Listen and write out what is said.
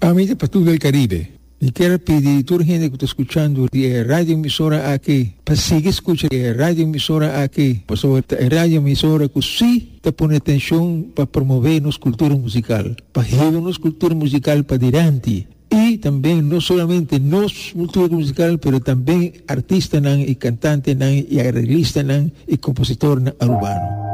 Amiga para todo el Caribe, y quiero pedir a toda la gente que está escuchando de radio emisora aquí, para seguir escuchando radio emisora aquí, por sobre radio emisora que sí te pone atención para promover nuestra cultura musical, para llevar nuestra cultura musical para adelante. Y también no solamente nuestra cultura musical, pero también artistas y cantantes y arreglistas y compositores urbanos.